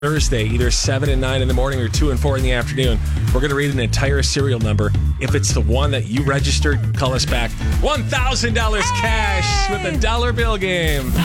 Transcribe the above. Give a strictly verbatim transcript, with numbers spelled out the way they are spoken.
Thursday, either seven and nine in the morning or two and four in the afternoon. We're going to read an entire serial number. If it's the one that you registered, call us back. one thousand dollars cash with a dollar bill game.